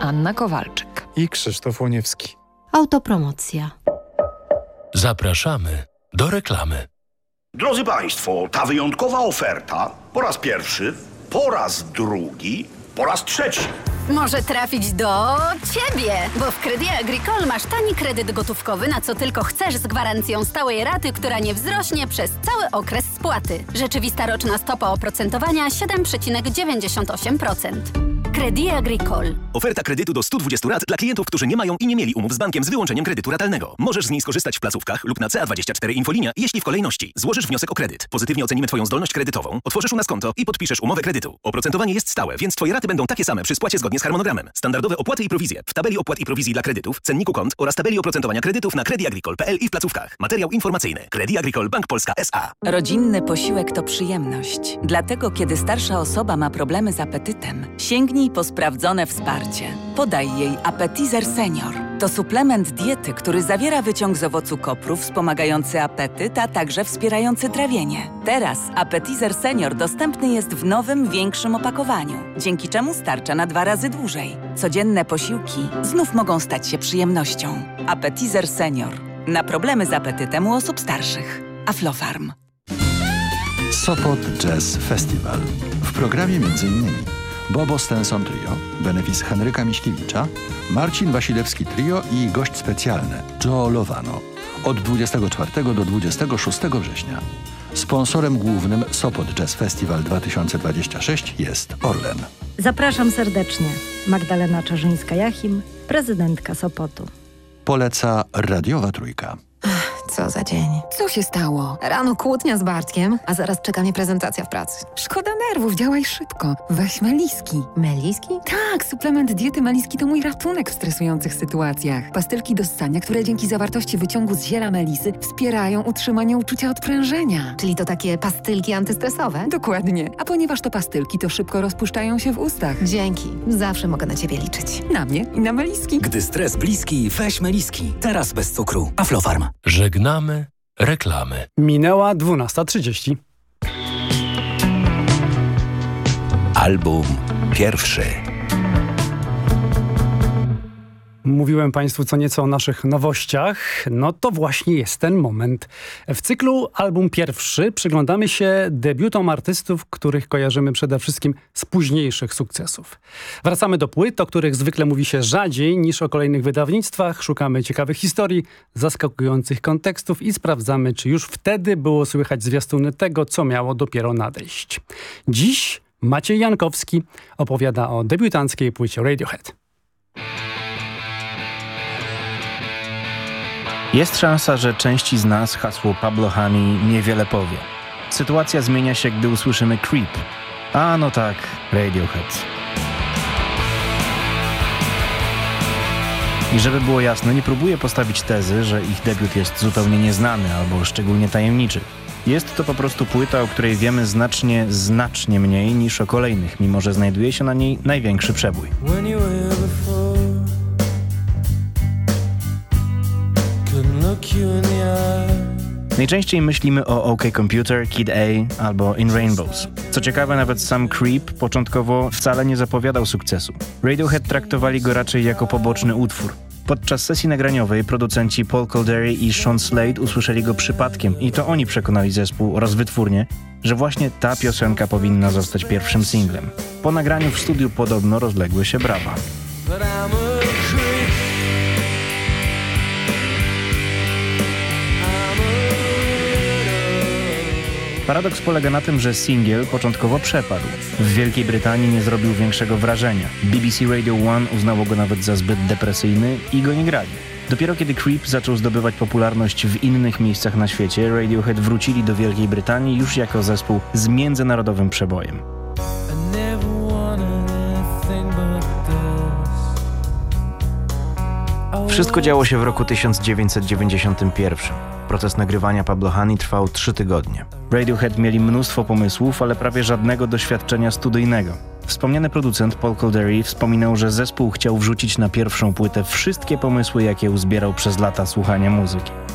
Anna Kowalczyk i Krzysztof Łoniewski. Autopromocja. Zapraszamy do reklamy. Drodzy Państwo, ta wyjątkowa oferta po raz pierwszy, po raz drugi, po raz trzeci. Może trafić do Ciebie, bo w Crédit Agricole masz tani kredyt gotówkowy na co tylko chcesz z gwarancją stałej raty, która nie wzrośnie przez cały okres spłaty. Rzeczywista roczna stopa oprocentowania 7,98%. Crédit Agricole. Oferta kredytu do 120 rat dla klientów, którzy nie mają i nie mieli umów z bankiem z wyłączeniem kredytu ratalnego. Możesz z niej skorzystać w placówkach lub na CA24 Infolinia, jeśli w kolejności złożysz wniosek o kredyt. Pozytywnie ocenimy Twoją zdolność kredytową, otworzysz u nas konto i podpiszesz umowę kredytu. Oprocentowanie jest stałe, więc Twoje raty będą takie same przy spłacie zgodnie z harmonogramem. Standardowe opłaty i prowizje w tabeli opłat i prowizji dla kredytów, cenniku kont oraz tabeli oprocentowania kredytów na crediagricole.pl i w placówkach. Materiał informacyjny. Crédit Agricole Bank Polska S.A. Rodzinny posiłek to przyjemność. Dlatego, kiedy starsza osoba ma problemy z apetytem, sięgnij po sprawdzone wsparcie. Podaj jej Appetizer Senior. To suplement diety, który zawiera wyciąg z owocu kopru wspomagający apetyt, a także wspierający trawienie. Teraz Appetizer Senior dostępny jest w nowym, większym opakowaniu, dzięki czemu starcza na 2 razy dłużej. Codzienne posiłki znów mogą stać się przyjemnością. Appetizer Senior. Na problemy z apetytem u osób starszych. Aflofarm. Sopot Jazz Festival. W programie m.in. Bobo Stenson Trio, benefis Henryka Miśkiewicza, Marcin Wasilewski Trio i gość specjalny Joe Lovano. Od 24 do 26 września. Sponsorem głównym Sopot Jazz Festival 2026 jest Orlen. Zapraszam serdecznie. Magdalena Czarzyńska-Jachim, prezydentka Sopotu. Poleca Radiowa Trójka. Co za dzień. Co się stało? Rano kłótnia z Bartkiem, a zaraz czeka mnie prezentacja w pracy. Szkoda nerwów, działaj szybko. Weź Meliski. Meliski? Tak, suplement diety Meliski to mój ratunek w stresujących sytuacjach. Pastylki do ssania, które dzięki zawartości wyciągu z ziela melisy wspierają utrzymanie uczucia odprężenia. Czyli to takie pastylki antystresowe? Dokładnie. A ponieważ to pastylki, to szybko rozpuszczają się w ustach. Dzięki. Zawsze mogę na Ciebie liczyć. Na mnie i na Meliski. Gdy stres bliski, weź Meliski. Teraz bez cukru. Aflofarm. Żegnamy reklamy. Minęła 12:30. Album pierwszy. Mówiłem Państwu co nieco o naszych nowościach. No to właśnie jest ten moment. W cyklu Album Pierwszy przyglądamy się debiutom artystów, których kojarzymy przede wszystkim z późniejszych sukcesów. Wracamy do płyt, o których zwykle mówi się rzadziej niż o kolejnych wydawnictwach. Szukamy ciekawych historii, zaskakujących kontekstów i sprawdzamy, czy już wtedy było słychać zwiastuny tego, co miało dopiero nadejść. Dziś Maciej Jankowski opowiada o debiutanckiej płycie Radiohead. Jest szansa, że części z nas hasło Pablo Honey niewiele powie. Sytuacja zmienia się, gdy usłyszymy Creep. A no tak, Radiohead. I żeby było jasne, nie próbuję postawić tezy, że ich debiut jest zupełnie nieznany albo szczególnie tajemniczy. Jest to po prostu płyta, o której wiemy znacznie mniej niż o kolejnych, mimo że znajduje się na niej największy przebój. Najczęściej myślimy o OK Computer, Kid A albo In Rainbows. Co ciekawe, nawet sam Creep początkowo wcale nie zapowiadał sukcesu. Radiohead traktowali go raczej jako poboczny utwór. Podczas sesji nagraniowej producenci Paul Caldery i Sean Slade usłyszeli go przypadkiem i to oni przekonali zespół oraz wytwórnię, że właśnie ta piosenka powinna zostać pierwszym singlem. Po nagraniu w studiu podobno rozległy się brawa. Paradoks polega na tym, że singiel początkowo przepadł. W Wielkiej Brytanii nie zrobił większego wrażenia. BBC Radio 1 uznało go nawet za zbyt depresyjny i go nie grali. Dopiero kiedy Creep zaczął zdobywać popularność w innych miejscach na świecie, Radiohead wrócili do Wielkiej Brytanii już jako zespół z międzynarodowym przebojem. Wszystko działo się w roku 1991. Proces nagrywania Pablo Honey trwał 3 tygodnie. Radiohead mieli mnóstwo pomysłów, ale prawie żadnego doświadczenia studyjnego. Wspomniany producent Paul Caldery wspominał, że zespół chciał wrzucić na pierwszą płytę wszystkie pomysły, jakie uzbierał przez lata słuchania muzyki.